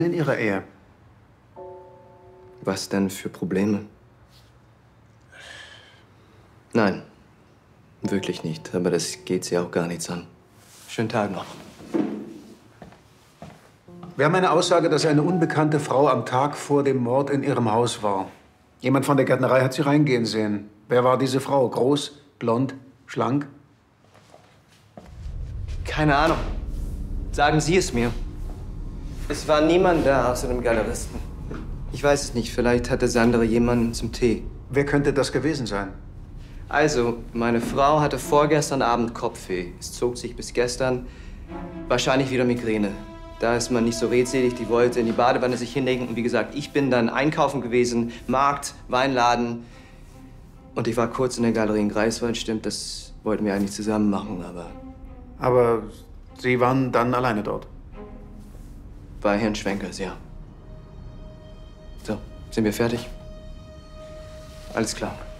in Ihrer Ehe? Was denn für Probleme? Nein, wirklich nicht. Aber das geht Sie auch gar nichts an. Schönen Tag noch. Wir haben eine Aussage, dass eine unbekannte Frau am Tag vor dem Mord in Ihrem Haus war. Jemand von der Gärtnerei hat sie reingehen sehen. Wer war diese Frau? Groß, blond, schlank? Keine Ahnung. Sagen Sie es mir. Es war niemand da außer dem Galeristen. Ich weiß es nicht. Vielleicht hatte Sandra jemanden zum Tee. Wer könnte das gewesen sein? Also, meine Frau hatte vorgestern Abend Kopfweh. Es zog sich bis gestern. Wahrscheinlich wieder Migräne. Da ist man nicht so redselig. Die wollte in die Badewanne sich hinlegen. Und wie gesagt, ich bin dann einkaufen gewesen. Markt, Weinladen. Und ich war kurz in der Galerie in Greifswald. Stimmt, das wollten wir eigentlich zusammen machen, aber... Aber Sie waren dann alleine dort? Bei Herrn Schwenkers, ja. So, sind wir fertig? Alles klar.